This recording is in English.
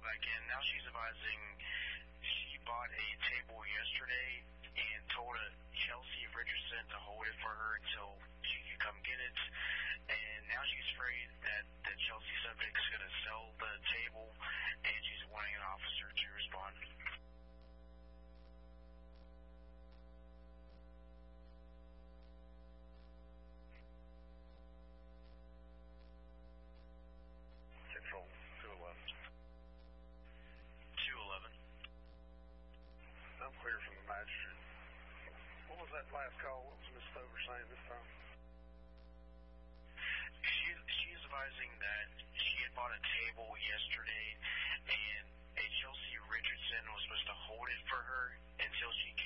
back in. Now she's advising she bought a table yesterday and told Chelsea Richardson to hold it for her until she could come get it. And now she's afraid that the Chelsea subject is going to sell the table, and she's wanting an officer to respond. Control 211. 211. I'm clear from the magistrate. What was that last call? What was Ms. Stover saying this time? She's advising that she had bought a table yesterday, and Chelsea Richardson was supposed to hold it for her until she